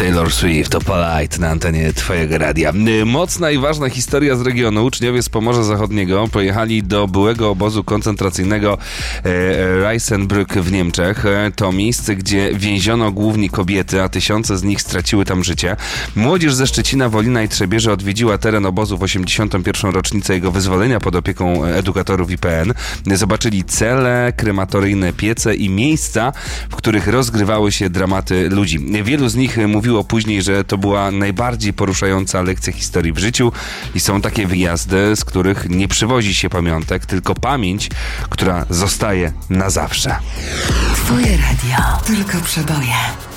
Taylor Swift, Opalite na antenie twojego radia. Mocna i ważna historia z regionu. Uczniowie z Pomorza Zachodniego pojechali do byłego obozu koncentracyjnego Ravensbrück w Niemczech. To miejsce, gdzie więziono głównie kobiety, a tysiące z nich straciły tam życie. Młodzież ze Szczecina, Wolina i Trzebieży odwiedziła teren obozu w 81. rocznicę jego wyzwolenia pod opieką edukatorów IPN. Zobaczyli cele, krematoryjne piece i miejsca, w których rozgrywały się dramaty ludzi. Wielu z nich mówiło później, że to była najbardziej poruszająca lekcja historii w życiu i są takie wyjazdy, z których nie przywozi się pamiątek, tylko pamięć, która zostaje na zawsze. Twoje radio, tylko przeboje.